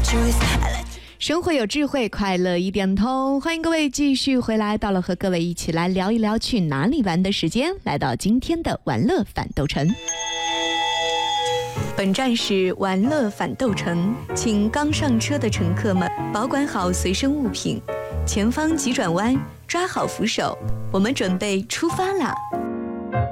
生活有智慧，快乐一点通。欢迎各位继续回来，到了和各位一起来聊一聊去哪里玩的时间，来到今天的玩乐反斗城。本站是玩乐反斗城，请刚上车的乘客们保管好随身物品，前方急转弯，抓好扶手，我们准备出发啦！